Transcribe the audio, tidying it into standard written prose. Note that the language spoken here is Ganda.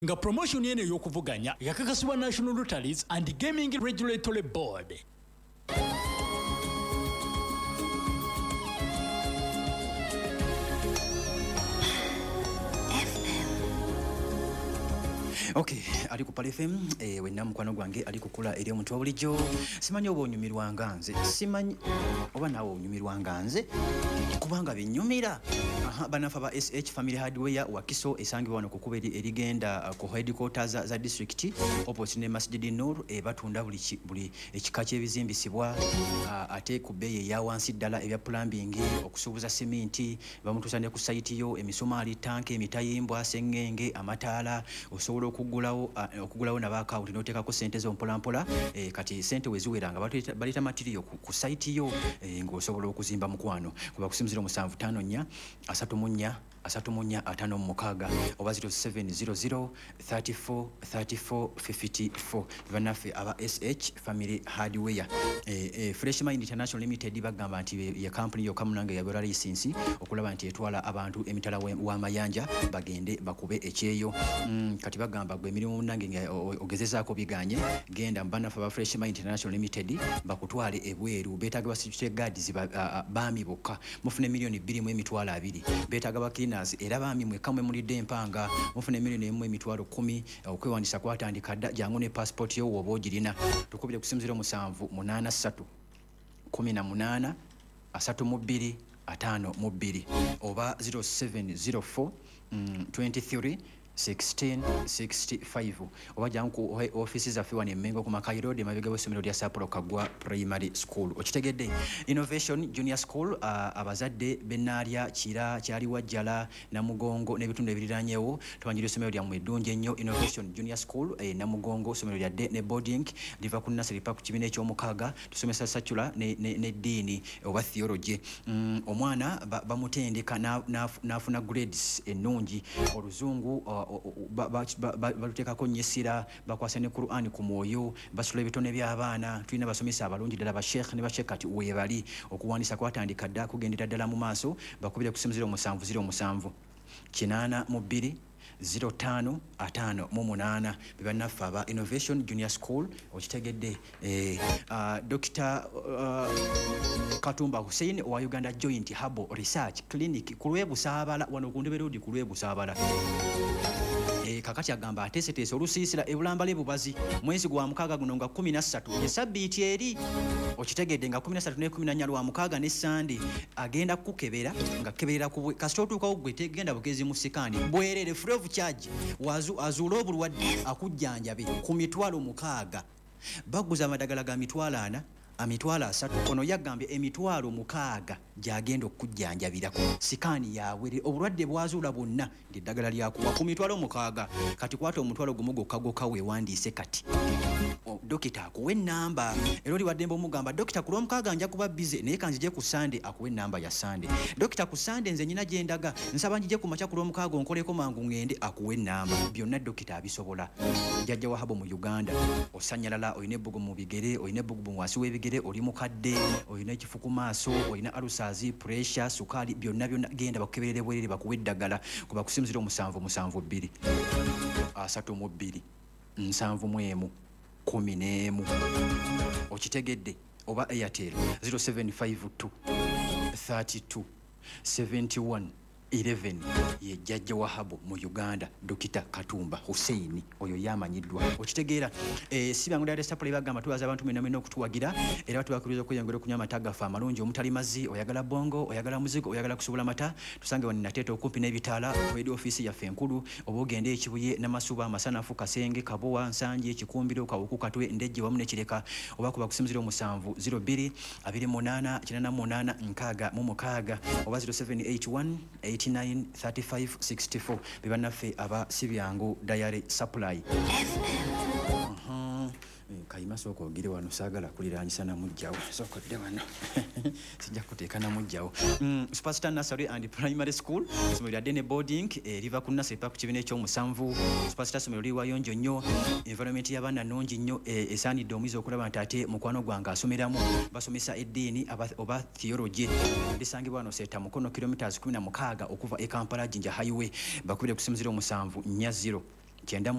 nga promotion eno ey'okuvuganya yakakasibwa National Lotteries and Gaming Regulatory Board. Okay, ali ku Pale FM wenna mukwano gwange ali kukula eri omuntu bulijjo. Simanyi oba onyumirwa nganze. Simanyi oba nawe onyumirwa nganze kubanga binyumira. Banafa ba SH Family Hardware Wakiso esangibwa wano kukuba erigenda ku headquarters za district opposite ne Masjid Nur batunda buli ekika ky'ebizimbisibwa ate ku beeyi ya wansi ddala ebya plumbing okusuubuza cement bamutuusa ne ku site yo emisumaali tanke emitayimbwa sengenge amataala osobola okugulawo n'abaakawunti n'oteekako ssente zo mpolampola kati ssente weziwera nga baleta material ku site yo ng'osobola okuzimba mukwano kuba kusimuzira 754 3 mukaga oba 0700 34 34 54 banafe aba SH Family Hardware Fresh Mind International Limited bagamba nti ya company yo kamunanga ya bora license okulaba nti etwala abantu emitala wa mayanja bagende bakube ekyeyo kati bagamba gwe emirimu nange ogezezaako biganye genda banafe aba Fresh Mind International Limited bakutwale ebweru betaaga basitute guards baami bokka mufune milioni 2.2 betaaga bakinas era baami mwekamwe mulidde empanga mufune milioni 1.10 okwewandisa kwatandika jangu ne passport yo wobo girina tukubire kusimuzira 783 18 32 52 oba 0704 23 1665 oba jangu offices zaffe wano Mengo ku Makai Road emabega w'essomero lya Sapolo Kagwa Primary School. Okitegedde Innovation Junior School abazadde benaalya kira kyali wajjala Namugongo n'ebitundu ebiriranyewo tubanjira essomero lya Mwedunje nnyo Innovation Junior School Namugongo essomero lya ne boarding liva ku Nursery Park kibina eky'omukaaga tusomesa secular ne ddiini oba theology omwana bamutendeka n'afuna grades ennungi oluzungu baluteekako nnyesira bakwasa ne Qur'an ku mwoyo basula ebitone by'abaana tulina basomesa abalungi ddala ba sheikh ne bashekh kati weebali okuwandiisa kwatandika dda kugendera ddala mu maaso bakubire kusimuzira 707 82 0558 bebanafa aba Innovation Junior School okitegedde Dr. Katumba Hussein wa Uganda Joint Herbal Research Clinic kulwe Busaabala wano ku Ndebe Road kulwe Busaabala kakati agamba ateeseteese olusiisira ebulambala ebubazi mwezi gwa mukaaga guno nga 13 esabbiiti eri okitegedde nga 13 ne 14 lwa mukaaga ne Sande agenda kukebera nga keberera kubwe kasito otuukawo gwe tegenda bugezi mu sikani bwerere free of charge azuula obulwadde akujjanjabe ku mitwalo mukaaga baguza amadagala ga mitwalo 4 amitwalo 3 ono yagambye emitwalo mukaaga gyagenda okujjanjabirako sikaani yawe obulwadde bwazuula bwonna ng'eddagala lyakuwa ku mitwalo mukaaga kati kwata omutwalo gumu gokka weewandiise kati dokita akuwe ennamba era oli wadde mbomugamba dokita ku lwomukaaga nja kuba bize naye kanzije ku Sande akuwe ennamba ya Sande dokita ku Sande nze nyina gye ndaga nsaba njije ku makya ku lwomukaaga onkoleko mangu ngende akuwe ennamba byonna dokita abisobola jjajja wahabo mu Uganda osanyalala oyina ebbugu mu bigere oyina ebbugu wansi w'ebigere oli mukadde oyina ekifu ku maaso oyina alusazi pressure sukaali byonna genda bakukeberere bwerere bakuwe eddagala kuba kusimuzira 772 32 71 11 okitegedde oba Airtel 0752 32 71 11 ye jjajja wahabo mu Uganda Dr. Katumba Hussein oyo yamanyiddwa okitegeera sibyangu data supply bagamba tuwaza abantu mena okutuwagira era tubakuriza okuyongera okunywa amataga amalungi omutali mazzi oyagala bongo oyagala muzigo oyagala kusubula mata tusange wano nateto okumpi n'ebitaala twedi office yaffe enkulu obogende ekibuye n'amasuba amasanafu kasenge kabowa nsanje ekikumbiro kawukukatwe ndejje wamu nekireka oba kuba kusimuzira 702 28 98 nkaaga mu mukaaga oba 0781 893564 bibanafe aba sibyangu diary supply kayima soko ogire wano sagala kuliranyisa na mujjawo soko de wano sijja kuteeka na mujjawo Superstar Nursery and Primary School somero ya dene boarding riva ku Nursery Park kibine kyo musanvu Superstar somero liwa yonjo nnyo environment y'abaana nnungi nnyo esaanidde omuyizi okulaba nti ate mukwano gwange asomeramu basomesa eddiini oba theology lisangibwa wano Seta Mukono kilometers 16 okuva e Kampala Jinja Highway bakubire kusimuzira 740 kyenda